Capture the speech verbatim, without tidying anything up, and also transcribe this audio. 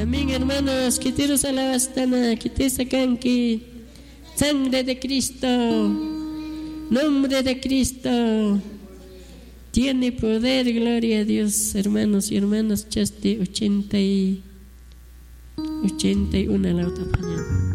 Amén, hermanos. Quitiros alabastana, quitis acanqui. Sangre de Cristo, nombre de Cristo, tiene poder, gloria a Dios, hermanos y hermanas. Chaste ochenta y ochenta y una la otra mañana.